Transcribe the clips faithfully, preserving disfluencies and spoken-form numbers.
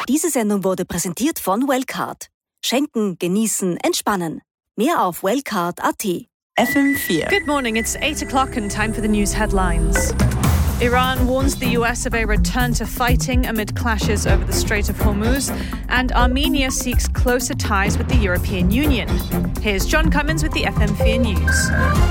Diese Sendung wurde präsentiert von Wellcard. Schenken, genießen, entspannen. Mehr auf wellcard dot a t. F M four. Good morning, it's eight o'clock and time for the news headlines. Iran warns the U S of a return to fighting amid clashes over the Strait of Hormuz, and Armenia seeks closer ties with the European Union. Here's John Cummins with the F M four News.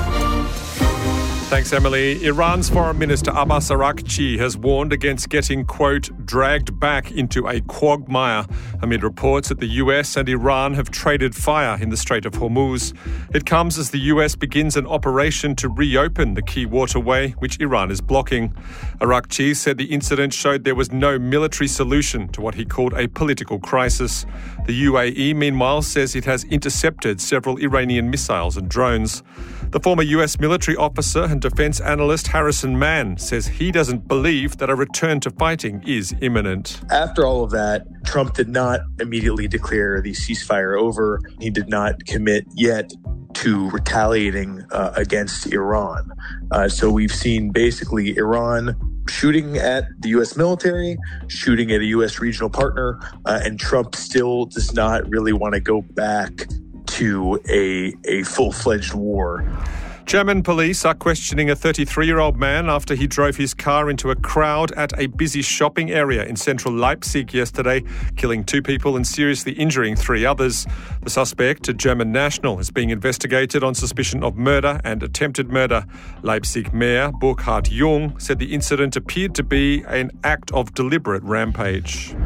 Thanks, Emily. Iran's Foreign Minister Abbas Araghchi has warned against getting, quote, dragged back into a quagmire amid reports that the U S and Iran have traded fire in the Strait of Hormuz. It comes as the U S begins an operation to reopen the key waterway, which Iran is blocking. Araghchi said the incident showed there was no military solution to what he called a political crisis. The U A E, meanwhile, says it has intercepted several Iranian missiles and drones. The former U S military officer and defense analyst Harrison Mann says he doesn't believe that a return to fighting is imminent. After all of that, Trump did not immediately declare the ceasefire over. He did not commit yet to retaliating uh, against Iran. Uh, so we've seen basically Iran shooting at the U S military, shooting at a U S regional partner, uh, and Trump still does not really want to go back to a, a full-fledged war. German police are questioning a thirty-three-year-old man after he drove his car into a crowd at a busy shopping area in central Leipzig yesterday, killing two people and seriously injuring three others. The suspect, a German national, is being investigated on suspicion of murder and attempted murder. Leipzig Mayor Burkhard Jung said the incident appeared to be an act of deliberate rampage.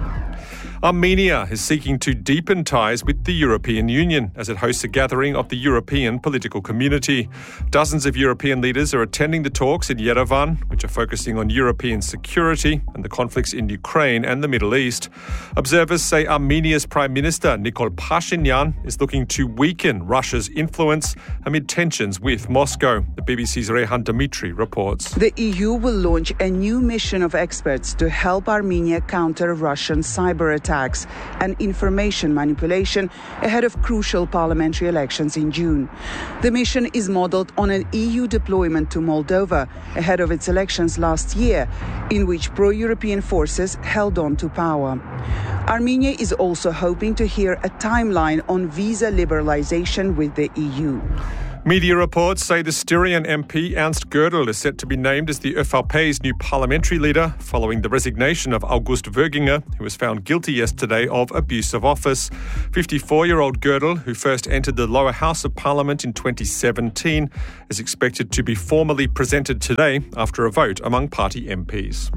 Armenia is seeking to deepen ties with the European Union as it hosts a gathering of the European political community. Dozens of European leaders are attending the talks in Yerevan, which are focusing on European security and the conflicts in Ukraine and the Middle East. Observers say Armenia's Prime Minister Nikol Pashinyan is looking to weaken Russia's influence amid tensions with Moscow. The B B C's Rehan Dimitri reports. The E U will launch a new mission of experts to help Armenia counter Russian cyber attacks. attacks and information manipulation ahead of crucial parliamentary elections in June. The mission is modeled on an E U deployment to Moldova ahead of its elections last year, in which pro-European forces held on to power. Armenia is also hoping to hear a timeline on visa liberalization with the E U. Media reports say the Styrian M P Ernst Gödel is set to be named as the ÖVP's new parliamentary leader following the resignation of August Wöginger, who was found guilty yesterday of abuse of office. fifty-four-year-old Gödel, who first entered the lower house of parliament in twenty seventeen, is expected to be formally presented today after a vote among party M Ps.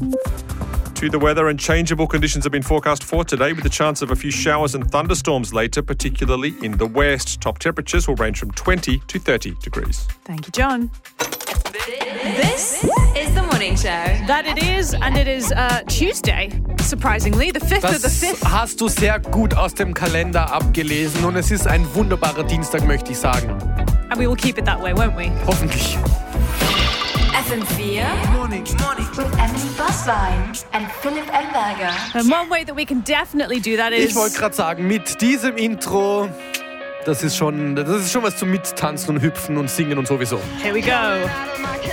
To the weather, and changeable conditions have been forecast for today with the chance of a few showers and thunderstorms later, particularly in the west. Top temperatures will range from twenty to thirty degrees. Thank you, John. This is the morning show. That it is, and it is uh, Tuesday, surprisingly, the fifth of the Das fifth. hast du sehr gut aus dem Kalender abgelesen und es ist ein wunderbarer Dienstag, möchte ich sagen. And we will keep it that way, won't we? Hoffentlich. F M four Morning. Morning with Emily Buswein and Philipp Elberger. And one way that we can definitely do that is... Ich wollte gerade sagen, mit diesem Intro, das ist schon, das ist schon was zum Mittanzen und Hüpfen und Singen und sowieso. Here we go.